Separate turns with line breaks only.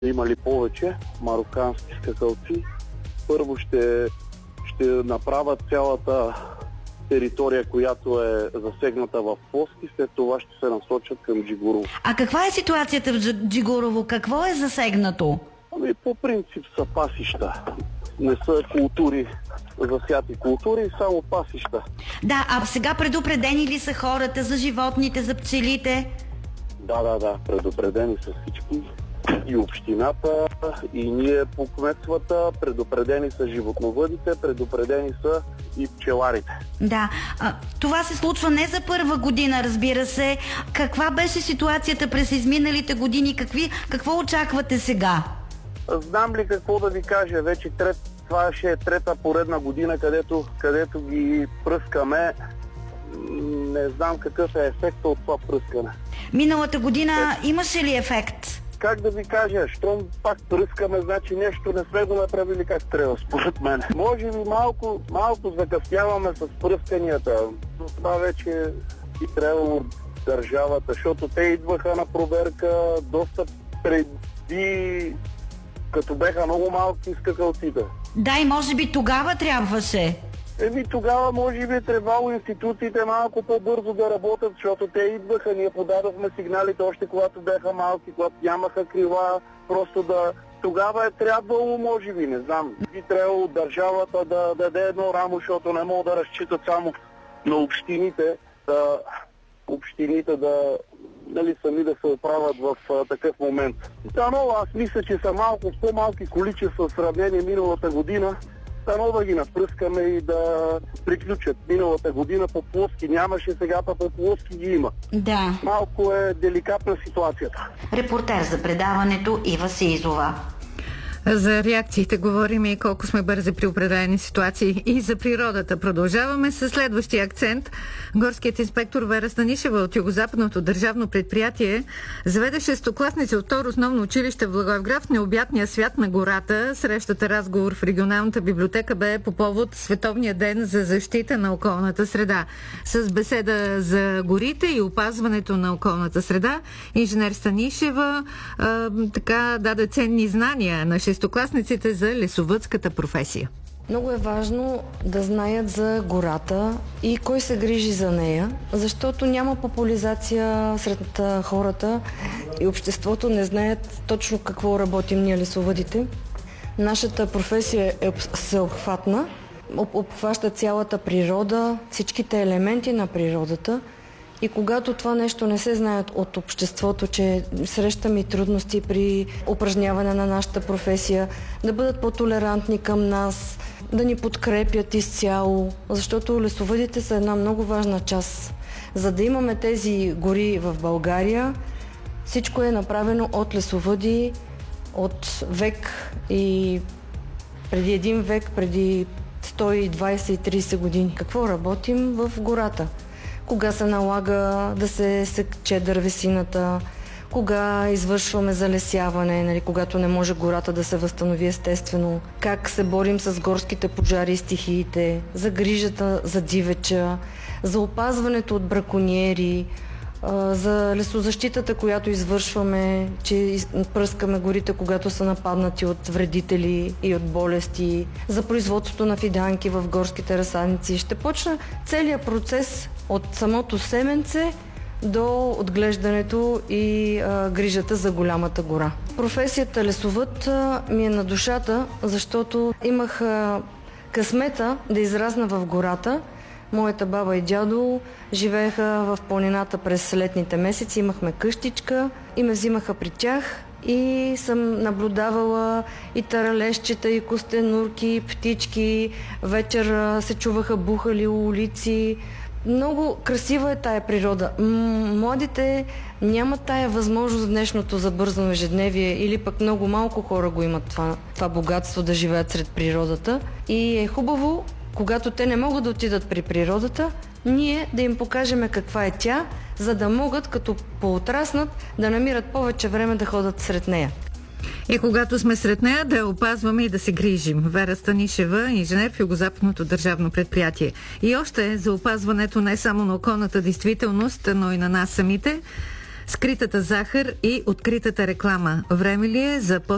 Има ли повече марокански скакалци? Първо ще направят цялата територия, която е засегната в Плоски, след това ще се насочат към Джигурово.
А каква е ситуацията в Джигурово? Какво е засегнато?
По принцип са пасища. Не са култури, засяти култури, само пасища.
Да, а сега предупредени ли са хората за животните, за пчелите?
Да, предупредени са всички. И общината, и ние по кметствата, предупредени са животновъдите, предупредени са и пчеларите.
Да, това се случва не за първа година, разбира се. Каква беше ситуацията през изминалите години? Какво очаквате сега?
Знам ли какво да ви кажа? Вече това ще е трета поредна година, където ги пръскаме. Не знам какъв е ефектът от това пръскане.
Миналата година имаше ли ефект?
Как да ви кажа, щом пак пръскаме, значи нещо не сме го направили как трябва, според мен. Може би малко закъсняваме с пръсканията. Това вече би трябвало държавата, защото те идваха на проверка доста преди, като беха много малки скакалците.
Да, и може би тогава трябваше.
Тогава може би трябвало институциите малко по-бързо да работят, защото те идваха, ние подадохме сигналите още когато бяха малки, когато нямаха крила, просто тогава е трябвало, може би, не знам. Би трябвало държавата да даде едно рамо, защото не могат да разчитат само на общините сами да се оправят в такъв момент. Но аз мисля, че са малко по-малки количества в сравнение миналата година. Дано да ги напръскаме и да приключат. Миналата година по Плоски нямаше, сега по Плоски ги има.
Да.
Малко е деликатна ситуацията.
Репортер за предаването Ива Сизова.
За реакциите говорим и колко сме бързи при определени ситуации и за природата. Продължаваме с следващия акцент. Горският инспектор Вера Станишева от Югозападното държавно предприятие заведе шестокласници от второ основно училище в Благоевград в необятния свят на гората. Срещата разговор в регионалната библиотека бе по повод Световния ден за защита на околната среда. С беседа за горите и опазването на околната среда, инженер Станишева даде ценни знания на шестокласниците за лесовъдската професия.
Много е важно да знаят за гората и кой се грижи за нея, защото няма популяризация сред хората и обществото не знаят точно какво работим ние лесовъдите. Нашата професия е всеобхватна, обхваща цялата природа, всичките елементи на природата. И когато това нещо не се знае от обществото, че срещаме и трудности при упражняване на нашата професия, да бъдат по-толерантни към нас, да ни подкрепят изцяло, защото лесовъдите са една много важна част. За да имаме тези гори в България, всичко е направено от лесовъди от век и преди един век, преди 120-30 години. Какво работим в гората? Кога се налага да се секче дървесината, кога извършваме залесяване, когато не може гората да се възстанови естествено, как се борим с горските пожари и стихиите, за грижата за дивеча, за опазването от бракониери, за лесозащитата, която извършваме, че пръскаме горите, когато са нападнати от вредители и от болести, за производството на фиданки в горските разсадници. Ще почна целият процес от самото семенце до отглеждането и грижата за голямата гора. Професията лесовъд ми е на душата, защото имах късмета да израсна в гората. Моята баба и дядо живееха в планината през летните месеци, имахме къщичка и ме взимаха при тях и съм наблюдавала и таралещчета, и костенурки, и птички. Вечер се чуваха бухали улици. Много красива е тая природа. Младите нямат тая възможност в днешното забързано ежедневие или пък много малко хора го имат това богатство да живеят сред природата. И е хубаво, когато те не могат да отидат при природата, ние да им покажем каква е тя, за да могат, като поотраснат, да намират повече време да ходят сред нея.
И когато сме сред нея, да я опазваме и да се грижим. Вера Станишева, инженер в Югозападното държавно предприятие. И още за опазването не само на околната действителност, но и на нас самите, скритата захар и откритата реклама. Време ли е за